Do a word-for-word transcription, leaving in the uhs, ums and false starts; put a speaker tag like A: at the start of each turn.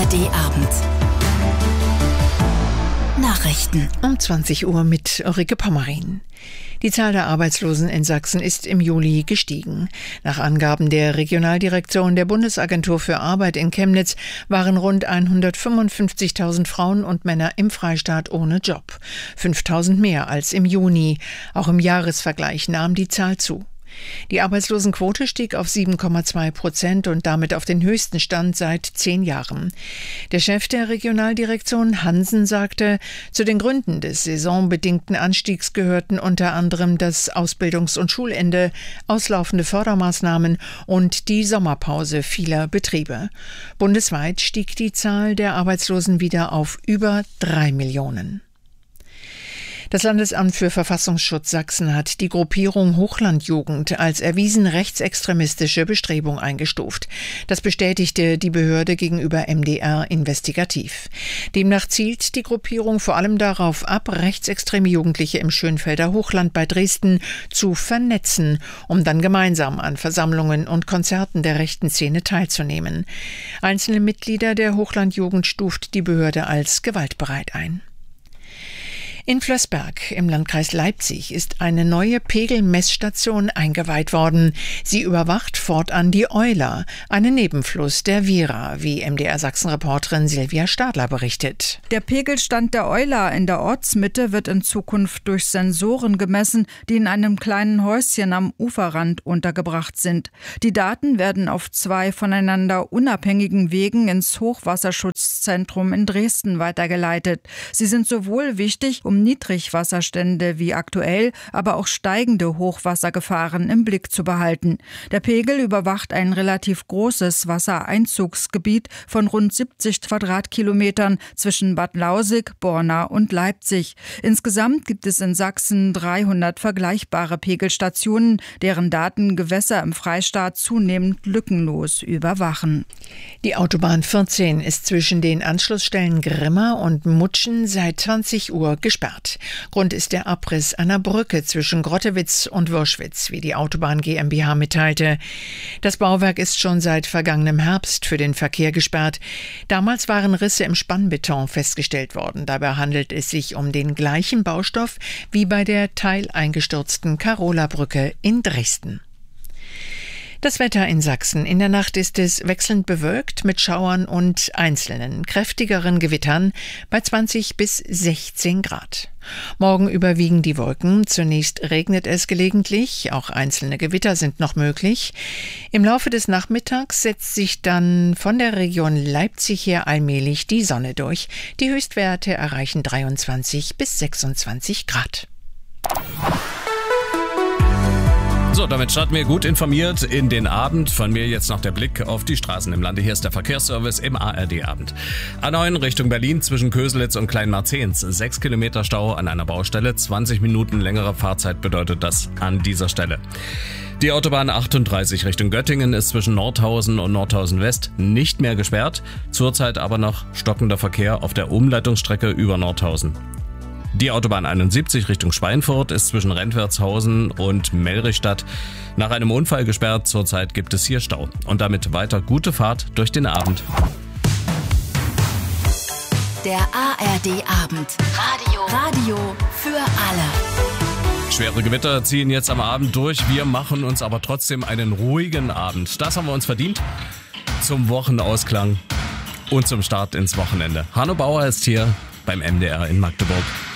A: D-Abend. Nachrichten
B: um zwanzig Uhr mit Ulrike Pommerin. Die Zahl der Arbeitslosen in Sachsen ist im Juli gestiegen. Nach Angaben der Regionaldirektion der Bundesagentur für Arbeit in Chemnitz waren rund hundertfünfundfünfzigtausend Frauen und Männer im Freistaat ohne Job. fünftausend mehr als im Juni. Auch im Jahresvergleich nahm die Zahl zu. Die Arbeitslosenquote stieg auf sieben Komma zwei Prozent und damit auf den höchsten Stand seit zehn Jahren. Der Chef der Regionaldirektion Hansen sagte, zu den Gründen des saisonbedingten Anstiegs gehörten unter anderem das Ausbildungs- und Schulende, auslaufende Fördermaßnahmen und die Sommerpause vieler Betriebe. Bundesweit stieg die Zahl der Arbeitslosen wieder auf über drei Millionen. Das Landesamt für Verfassungsschutz Sachsen hat die Gruppierung Hochlandjugend als erwiesen rechtsextremistische Bestrebung eingestuft. Das bestätigte die Behörde gegenüber M D R investigativ. Demnach zielt die Gruppierung vor allem darauf ab, rechtsextreme Jugendliche im Schönfelder Hochland bei Dresden zu vernetzen, um dann gemeinsam an Versammlungen und Konzerten der rechten Szene teilzunehmen. Einzelne Mitglieder der Hochlandjugend stuft die Behörde als gewaltbereit ein. In Flößberg im Landkreis Leipzig ist eine neue Pegelmessstation eingeweiht worden. Sie überwacht fortan die Euler, einen Nebenfluss der Wiera, wie M D R-Sachsen-Reporterin Silvia Stadler berichtet.
C: Der Pegelstand der Euler in der Ortsmitte wird in Zukunft durch Sensoren gemessen, die in einem kleinen Häuschen am Uferrand untergebracht sind. Die Daten werden auf zwei voneinander unabhängigen Wegen ins Hochwasserschutzzentrum in Dresden weitergeleitet. Sie sind sowohl wichtig, um Niedrigwasserstände wie aktuell, aber auch steigende Hochwassergefahren im Blick zu behalten. Der Pegel überwacht ein relativ großes Wassereinzugsgebiet von rund siebzig Quadratkilometern zwischen Bad Lausig, Borna und Leipzig. Insgesamt gibt es in Sachsen dreihundert vergleichbare Pegelstationen, deren Daten Gewässer im Freistaat zunehmend lückenlos überwachen.
B: Die Autobahn vierzehn ist zwischen den Anschlussstellen Grimma und Mutschen seit zwanzig Uhr gesperrt. Grund ist der Abriss einer Brücke zwischen Grottewitz und Würschwitz, wie die Autobahn GmbH mitteilte. Das Bauwerk ist schon seit vergangenem Herbst für den Verkehr gesperrt. Damals waren Risse im Spannbeton festgestellt worden. Dabei handelt es sich um den gleichen Baustoff wie bei der teileingestürzten Karola-Brücke in Dresden. Das Wetter in Sachsen. In der Nacht ist es wechselnd bewölkt mit Schauern und einzelnen kräftigeren Gewittern bei zwanzig bis sechzehn Grad. Morgen überwiegen die Wolken. Zunächst regnet es gelegentlich. Auch einzelne Gewitter sind noch möglich. Im Laufe des Nachmittags setzt sich dann von der Region Leipzig her allmählich die Sonne durch. Die Höchstwerte erreichen dreiundzwanzig bis sechsundzwanzig Grad.
D: So, damit starten wir gut informiert in den Abend. Von mir jetzt noch der Blick auf die Straßen im Lande. Hier ist der Verkehrsservice im A R D-Abend. A neun Richtung Berlin zwischen Köselitz und Kleinmarzehns. Sechs Kilometer Stau an einer Baustelle. zwanzig Minuten längere Fahrzeit bedeutet das an dieser Stelle. Die Autobahn achtunddreißig Richtung Göttingen ist zwischen Nordhausen und Nordhausen West nicht mehr gesperrt. Zurzeit aber noch stockender Verkehr auf der Umleitungsstrecke über Nordhausen. Die Autobahn einundsiebzig Richtung Schweinfurt ist zwischen Rentwertshausen und Melrichstadt nach einem Unfall gesperrt. Zurzeit gibt es hier Stau. Und damit weiter gute Fahrt durch den Abend.
A: Der A R D-Abend. Radio. Radio für alle.
D: Schwere Gewitter ziehen jetzt am Abend durch. Wir machen uns aber trotzdem einen ruhigen Abend. Das haben wir uns verdient. Zum Wochenausklang und zum Start ins Wochenende. Hanno Bauer ist hier beim M D R in Magdeburg.